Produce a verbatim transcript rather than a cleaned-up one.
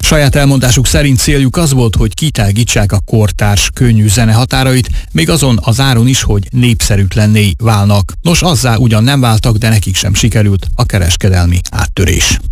Saját elmondásuk szerint céljuk az volt, hogy kitágítsák a kortárs könnyű zene határait, még azon az áron is, hogy népszerűtlenné válnak. Nos, azzá ugyan nem váltak, de nekik sem sikerült a kereskedelmi áttörés.